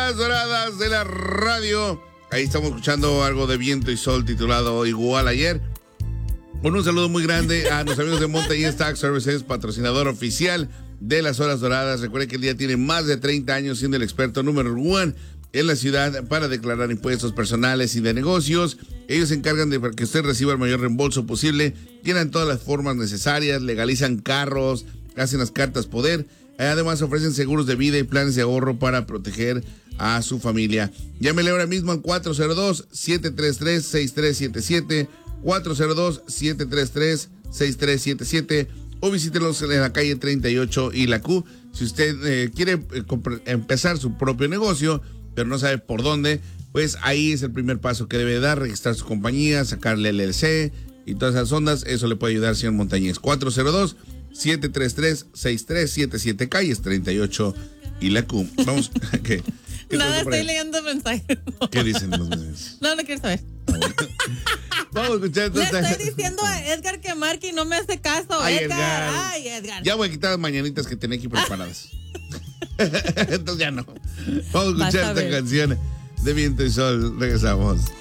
Horas Doradas de la radio. Ahí estamos escuchando algo de Viento y Sol titulado Igual Ayer. Con un saludo muy grande a los amigos de Montañez Tax Services, patrocinador oficial de las Horas Doradas. Recuerde que el día tiene más de 30 años siendo el experto número 1 en la ciudad para declarar impuestos personales y de negocios. Ellos se encargan de que usted reciba el mayor reembolso posible, llenan todas las formas necesarias, legalizan carros, hacen las cartas poder. Además ofrecen seguros de vida y planes de ahorro para proteger a su familia. Llámele ahora mismo al 402-733-6377, 402-733-6377 o visítelos en la calle 38 y la Q. Si usted quiere empezar su propio negocio, pero no sabe por dónde, pues ahí es el primer paso que debe dar: registrar su compañía, sacarle el LLC y todas esas ondas. Eso le puede ayudar, señor Montañez. 402-733-6377, calles 38 y la Q. Vamos, ¿qué? Nada, estoy leyendo mensajes. ¿Qué dicen los mensajes? No quiero saber. Vamos a escuchar. Le estoy diciendo a Edgar que marque y no me hace caso. Ay, Edgar. Ay, Edgar. Ya voy a quitar las mañanitas que tenía aquí preparadas. Entonces ya no. Vamos a escuchar esta canción de Viento y Sol. Regresamos.